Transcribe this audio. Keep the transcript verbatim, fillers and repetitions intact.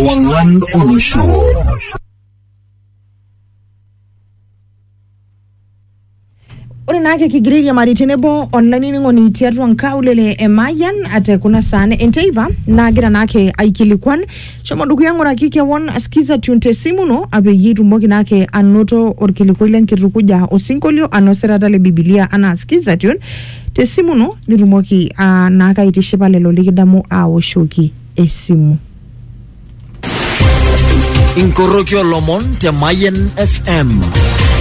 Ewang'an Olusho. Ore nake kigiriria mari tenebo online ngoni tiatu nkaulele emayan ate kuna sane enteiba nagira nake aikilikwan shomo dukuya ngoraki kewon askiza tunte simuno abe yitumoki nake anoto orkilikoi lenkitukuja osinkolio anoserata le Biblia ana askiza tun te simuno nitumoki uh, naka itishipa lelo likidamu awoshoki esimu. Inkorokyo Lomon te Mayen F M.